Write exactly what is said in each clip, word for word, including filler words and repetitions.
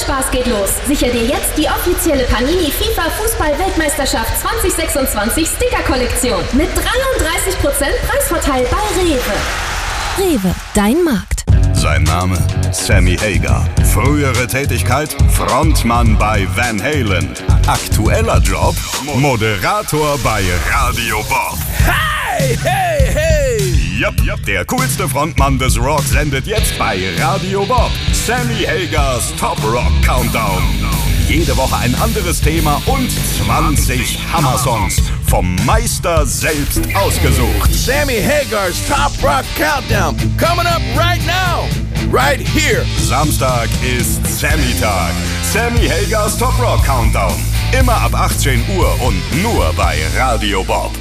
Spaß geht los. Sicher dir jetzt die offizielle Panini FIFA Fußball-Weltmeisterschaft zwanzig sechsundzwanzig Sticker-Kollektion mit dreiunddreißig Prozent Preisvorteil bei Rewe. Rewe, dein Markt. Sein Name? Sammy Hagar. Frühere Tätigkeit? Frontmann bei Van Halen. Aktueller Job? Moderator bei Radio Bob. Hey, hey, hey! Yep, yep, der coolste Frontmann des Rock sendet jetzt bei Radio Bob. Sammy Hagars Top Rock Countdown. Jede Woche ein anderes Thema und zwanzig Hammer-Songs vom Meister selbst ausgesucht. Sammy Hagar's Top Rock Countdown. Coming up right now. Right here. Samstag ist Sammy-Tag. Sammy Hagars Top Rock Countdown. Immer ab achtzehn Uhr und nur bei Radio Bob.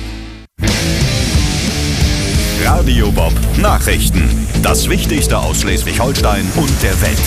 Radio Bob Nachrichten. Das Wichtigste aus Schleswig-Holstein und der Welt.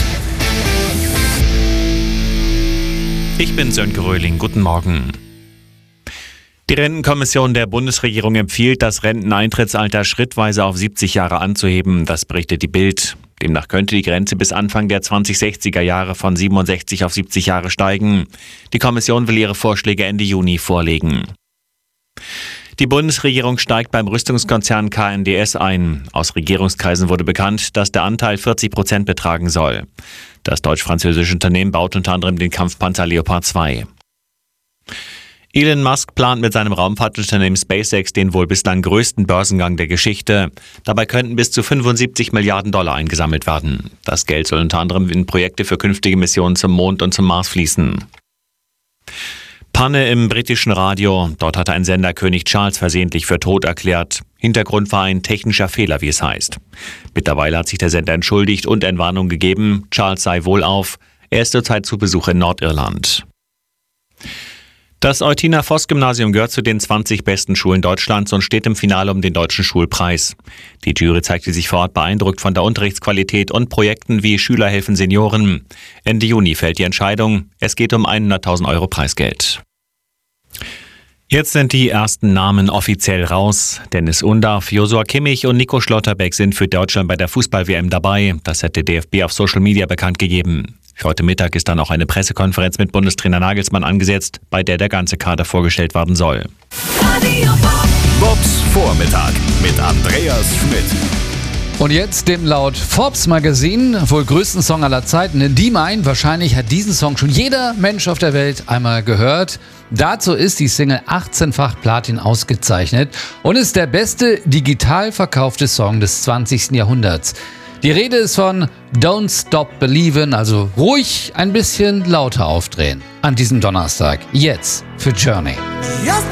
Ich bin Sönke Röhling. Guten Morgen. Die Rentenkommission der Bundesregierung empfiehlt, das Renteneintrittsalter schrittweise auf siebzig Jahre anzuheben. Das berichtet die Bild. Demnach könnte die Grenze bis Anfang der zwanzigsechziger Jahre von siebenundsechzig auf siebzig Jahre steigen. Die Kommission will ihre Vorschläge Ende Juni vorlegen. Die Bundesregierung steigt beim Rüstungskonzern K N D S ein. Aus Regierungskreisen wurde bekannt, dass der Anteil vierzig Prozent betragen soll. Das deutsch-französische Unternehmen baut unter anderem den Kampfpanzer Leopard zwei. Elon Musk plant mit seinem Raumfahrtunternehmen SpaceX den wohl bislang größten Börsengang der Geschichte. Dabei könnten bis zu fünfundsiebzig Milliarden Dollar eingesammelt werden. Das Geld soll unter anderem in Projekte für künftige Missionen zum Mond und zum Mars fließen. Panne im britischen Radio. Dort hatte ein Sender König Charles versehentlich für tot erklärt. Hintergrund war ein technischer Fehler, wie es heißt. Mittlerweile hat sich der Sender entschuldigt und Entwarnung gegeben. Charles sei wohlauf. Er ist zurzeit zu Besuch in Nordirland. Das Eutina-Voss-Gymnasium gehört zu den zwanzig besten Schulen Deutschlands und steht im Finale um den Deutschen Schulpreis. Die Jury zeigte sich vor Ort beeindruckt von der Unterrichtsqualität und Projekten wie Schüler helfen Senioren. Ende Juni fällt die Entscheidung. Es geht um hunderttausend Euro Preisgeld. Jetzt sind die ersten Namen offiziell raus. Dennis Undarf, Josua Kimmich und Nico Schlotterbeck sind für Deutschland bei der Fußball-W M dabei. Das hat der D F B auf Social Media bekannt gegeben. Für heute Mittag ist dann auch eine Pressekonferenz mit Bundestrainer Nagelsmann angesetzt, bei der der ganze Kader vorgestellt werden soll. Bobs Vormittag mit Andreas Schmidt. Und jetzt dem laut Forbes Magazin wohl größten Song aller Zeiten. Die meinen, wahrscheinlich hat diesen Song schon jeder Mensch auf der Welt einmal gehört. Dazu ist die Single achtzehnfach Platin ausgezeichnet und ist der beste digital verkaufte Song des zwanzigsten Jahrhunderts. Die Rede ist von Don't Stop Believin', also ruhig ein bisschen lauter aufdrehen. An diesem Donnerstag, jetzt für Journey. Just